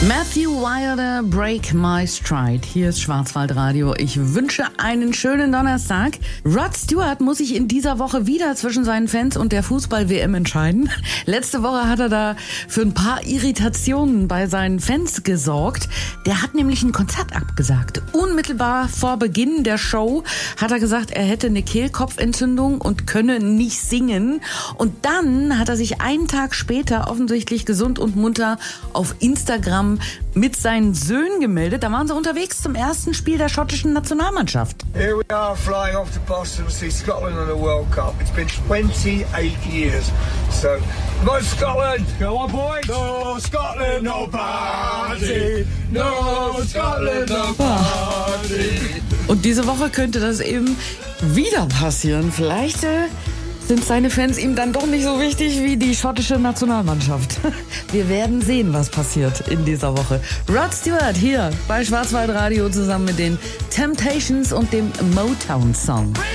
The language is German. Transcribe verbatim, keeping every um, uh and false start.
Matthew Wilder, Break My Stride. Hier ist Schwarzwaldradio. Ich wünsche einen schönen Donnerstag. Rod Stewart muss sich in dieser Woche wieder zwischen seinen Fans und der Fußball-W M entscheiden. Letzte Woche hat er da für ein paar Irritationen bei seinen Fans gesorgt. Der hat nämlich ein Konzert abgesagt. Unmittelbar vor Beginn der Show hat er gesagt, er hätte eine Kehlkopfentzündung und könne nicht singen. Und dann hat er sich einen Tag später offensichtlich gesund und munter auf Instagram mit seinen Söhnen gemeldet. Da waren sie unterwegs zum ersten Spiel der schottischen Nationalmannschaft. Here we are flying off to Boston to see Scotland on the World Cup. It's been twenty-eight years. So, come on Scotland! Go on boys! No Scotland, no party! No Scotland, no party! Und diese Woche könnte das eben wieder passieren. Vielleicht äh, sind seine Fans ihm dann doch nicht so wichtig wie die schottische Nationalmannschaft. Wir werden sehen, was passiert in dieser Woche. Rod Stewart hier bei Schwarzwaldradio zusammen mit den Temptations und dem Motown-Song.